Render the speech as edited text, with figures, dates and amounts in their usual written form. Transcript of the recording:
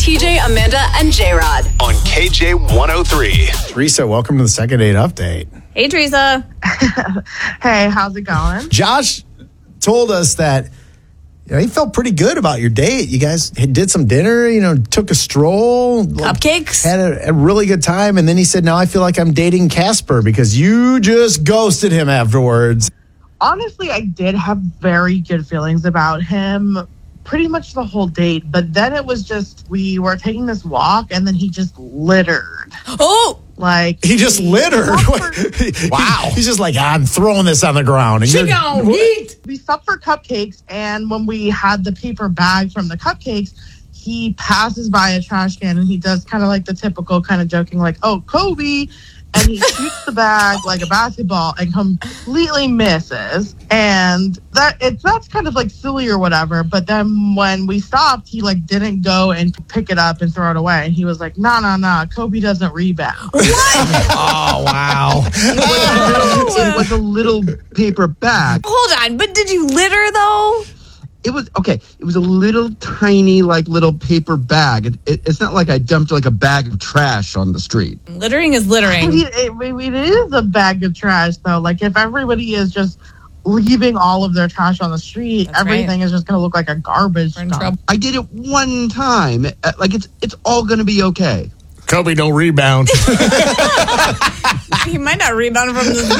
TJ, Amanda, and J-Rod. On KJ103. Teresa, welcome to the second date update. Hey, Teresa. Hey, how's it going? Josh told us that he felt pretty good about your date. You guys did some dinner, took a stroll. Cupcakes. Had a really good time. And then he said, now I feel like I'm dating Casper because you just ghosted him afterwards. Honestly, I did have very good feelings about him pretty much the whole date. But then it was just, we were taking this walk and then he just littered. Oh! He just littered. Wow. He's just like, I'm throwing this on the ground. And We stopped for cupcakes, and when we had the paper bag from the cupcakes, he passes by a trash can, and he does kind of like the typical kind of joking, like, oh, Kobe, and he shoots the bag like a basketball and completely misses. And that's kind of like silly or whatever. But then when we stopped, he like didn't go and pick it up and throw it away. And he was like, nah, Kobe doesn't rebound. What? Oh, wow. It was a little paper bag. Hold on, but did you litter, though? It was, okay, it was a little tiny, little paper bag. It's not like I dumped a bag of trash on the street. Littering is littering. It is a bag of trash, though. Like, if everybody is just leaving all of their trash on the street, That's everything is just going to look like a garbage dump. I did it one time. It's all going to be okay. Kobe, don't rebound. He might not rebound from this